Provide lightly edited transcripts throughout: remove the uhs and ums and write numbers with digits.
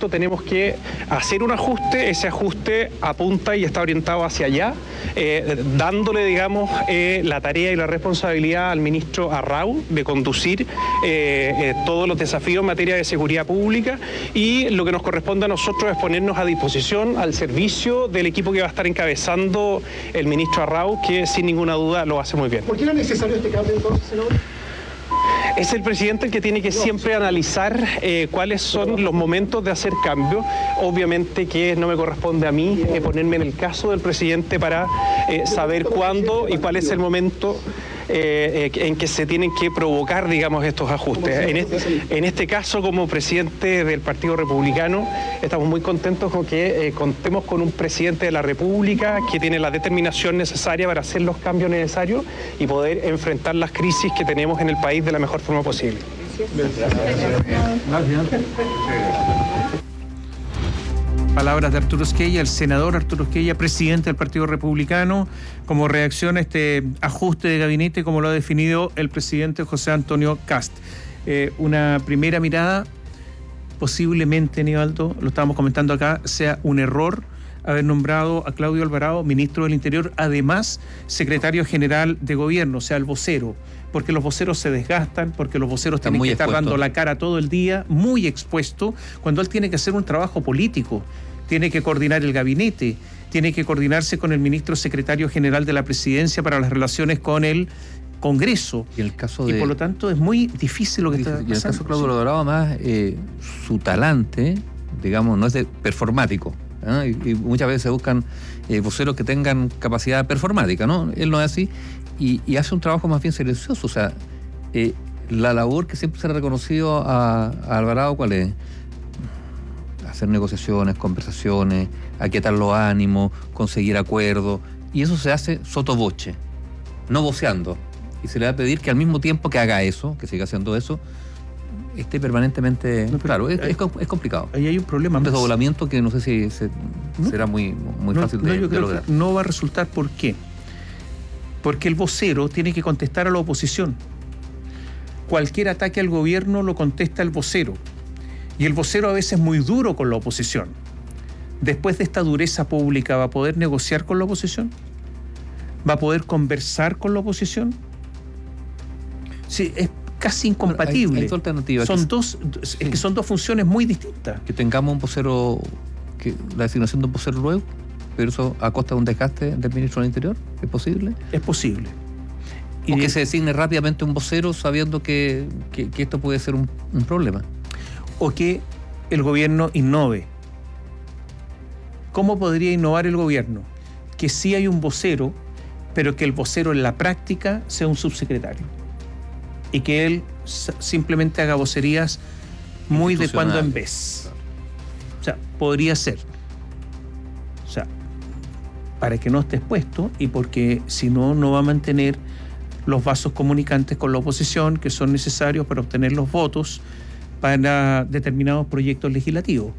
cierto, tenemos que hacer un ajuste. Ese ajuste apunta y está orientado hacia allá, dándole, digamos, la tarea y la responsabilidad al ministro Arrau de conducir todos los desafíos en materia de seguridad pública, y lo que nos corresponde a nosotros es ponernos a disposición, al servicio del equipo que va a estar encabezando el ministro Arrau, que sin ninguna duda lo hace muy bien. ¿Por qué era necesario este cambio entonces, senador? Es el presidente el que tiene que siempre analizar cuáles son los momentos de hacer cambios. Obviamente que no me corresponde a mí ponerme en el caso del presidente para saber cuándo y cuál es el momento en que se tienen que provocar, digamos, estos ajustes. En este caso, como presidente del Partido Republicano, estamos muy contentos con que contemos con un presidente de la República que tiene la determinación necesaria para hacer los cambios necesarios y poder enfrentar las crisis que tenemos en el país de la mejor forma posible. Gracias. Palabras de Arturo Esquella, el senador Arturo Esquella, presidente del Partido Republicano, como reacción a este ajuste de gabinete, como lo ha definido el presidente José Antonio Kast. Una primera mirada, posiblemente, Nivaldo, lo estábamos comentando acá, sea un error haber nombrado a Claudio Alvarado ministro del Interior, además secretario general de gobierno, o sea, el vocero, porque los voceros se desgastan, porque los voceros tienen que estar dando la cara todo el día, muy expuesto, cuando él tiene que hacer un trabajo político, tiene que coordinar el gabinete, tiene que coordinarse con el ministro secretario general de la presidencia para las relaciones con el Congreso. Y por lo tanto es muy difícil lo que está pasando. Y en el caso de Claudio Alvarado, además, su talante, digamos, no es de performático, ¿no? Y muchas veces se buscan voceros que tengan capacidad performática, ¿no? Él no es así, y hace un trabajo más bien silencioso. O sea, la labor que siempre se le ha reconocido a Alvarado, ¿cuál es? Hacer negociaciones, conversaciones, aquietar los ánimos, conseguir acuerdos, y eso se hace sotovoce, no voceando. Y se le va a pedir que al mismo tiempo que haga eso, que siga haciendo eso, esté permanentemente... No, claro, es complicado. Ahí hay un problema. Un desdoblamiento que no sé si será muy fácil de lograr. No va a resultar. ¿Por qué? Porque el vocero tiene que contestar a la oposición. Cualquier ataque al gobierno lo contesta el vocero. Y el vocero a veces es muy duro con la oposición. Después de esta dureza pública, ¿va a poder negociar con la oposición? ¿Va a poder conversar con la oposición? Sí, es casi incompatible. Hay alternativas. Son dos funciones muy distintas. Que tengamos un vocero, la designación de un vocero luego, pero eso a costa de un desgaste del ministro del Interior, ¿es posible? Es posible. O que se designe rápidamente un vocero sabiendo que esto puede ser un problema. O que el gobierno innove. ¿Cómo podría innovar el gobierno? Que sí hay un vocero, pero que el vocero en la práctica sea un subsecretario. Y que él simplemente haga vocerías muy de cuando en vez. O sea, podría ser. O sea, para que no esté expuesto y porque si no, no va a mantener los vasos comunicantes con la oposición que son necesarios para obtener los votos para determinados proyectos legislativos.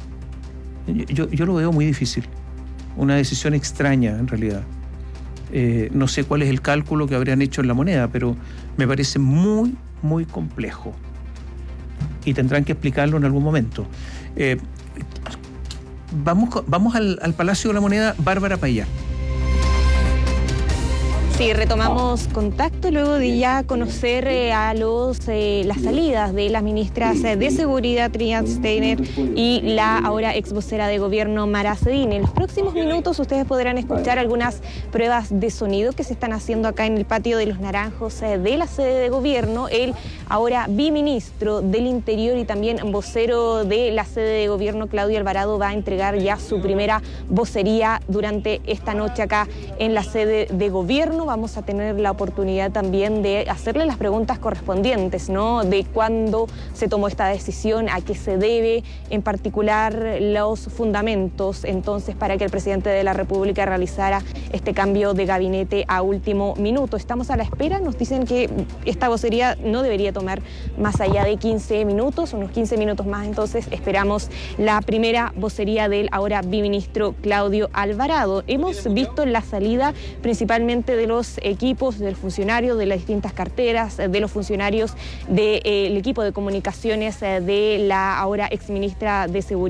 Yo lo veo muy difícil. Una decisión extraña, en realidad. No sé cuál es el cálculo que habrían hecho en La Moneda, pero me parece muy, muy complejo. Y tendrán que explicarlo en algún momento. Vamos al Palacio de la Moneda, Bárbara Payá. Sí, retomamos contacto luego de ya conocer las salidas de las ministras de Seguridad, Triana Steiner, y la ahora ex vocera de gobierno, Mara Cedini. En los próximos minutos ustedes podrán escuchar algunas pruebas de sonido que se están haciendo acá en el patio de los Naranjos de la sede de gobierno. El ahora biministro del Interior y también vocero de la sede de gobierno, Claudio Alvarado, va a entregar ya su primera vocería durante esta noche acá en la sede de gobierno. Vamos a tener la oportunidad también de hacerle las preguntas correspondientes, ¿no? De cuándo se tomó esta decisión, a qué se debe, en particular los fundamentos, entonces, para que el presidente de la República realizara este cambio de gabinete a último minuto. Estamos a la espera, nos dicen que esta vocería no debería tomar más allá de 15 minutos, unos 15 minutos más, entonces esperamos la primera vocería del ahora biministro Claudio Alvarado. Hemos visto la salida principalmente de los equipos, del funcionario de las distintas carteras, de los funcionarios del equipo de comunicaciones de la ahora exministra de Seguridad.